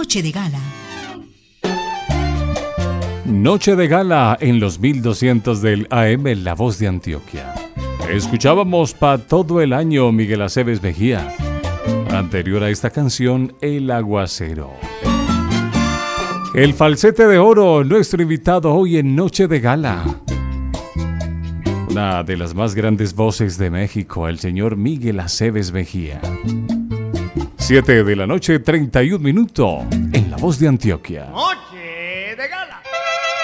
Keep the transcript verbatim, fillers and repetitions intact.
Noche de Gala. Noche de Gala en los mil doscientos del A M La Voz de Antioquia. Escuchábamos Pa' todo el año Miguel Aceves Mejía. Anterior a esta canción, El Aguacero. El falsete de oro, nuestro invitado hoy en Noche de Gala. Una de las más grandes voces de México, el señor Miguel Aceves Mejía. Siete de la noche, treinta y un minutos, en La Voz de Antioquia.